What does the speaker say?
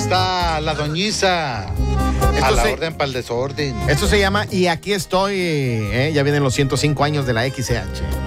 está la doñiza. A la orden para el desorden. Esto se llama Y aquí estoy. Ya vienen los 105 años de la XCH.